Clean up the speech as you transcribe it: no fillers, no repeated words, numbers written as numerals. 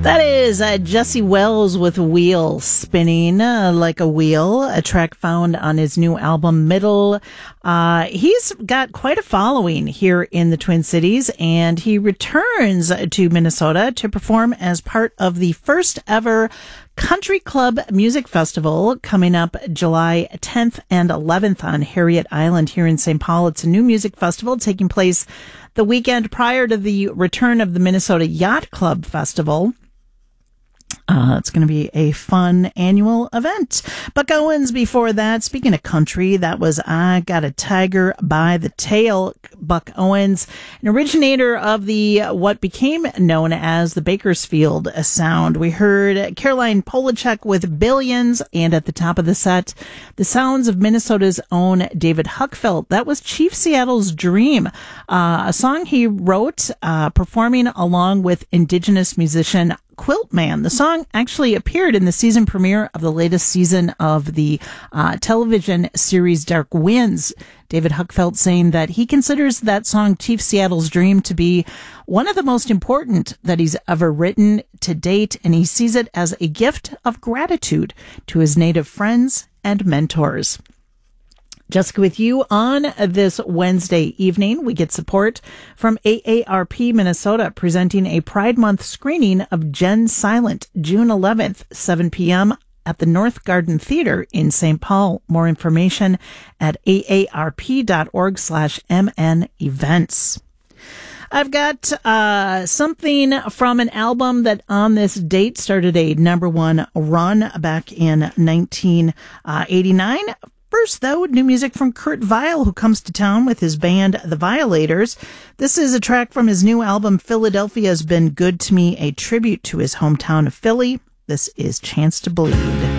That is Jesse Wells with Wheel Spinning Like a Wheel, a track found on his new album, Middle. He's got quite a following here in the Twin Cities, and he returns to Minnesota to perform as part of the first ever Country Club Music Festival coming up July 10th and 11th on Harriet Island here in St. Paul. It's a new music festival taking place the weekend prior to the return of the Minnesota Yacht Club Festival. It's going to be a fun annual event. Buck Owens before that. Speaking of country, that was I Got a Tiger by the Tail. Buck Owens, an originator of the what became known as the Bakersfield sound. We heard Caroline Polachek with Billions, and at the top of the set, the sounds of Minnesota's own David Huckfeld. That was Chief Seattle's Dream, a song he wrote, performing along with Indigenous musician Quiltman. The song actually appeared in the season premiere of the latest season of the television series Dark Winds. David Huckfeld saying that he considers that song Chief Seattle's Dream to be one of the most important that he's ever written to date, and he sees it as a gift of gratitude to his native friends and mentors. Jessica with you on this Wednesday evening. We get support from AARP Minnesota presenting a Pride Month screening of Jen Silent, June 11th, 7 p.m. at the North Garden Theater in St. Paul. More information at aarp.org/MN events. I've got something from an album that on this date started a #1 run back in 1989. First, though, new music from Kurt Vile, who comes to town with his band, The Violators. This is a track from his new album, Philadelphia's Been Good to Me, a tribute to his hometown of Philly. This is Chance to Bleed.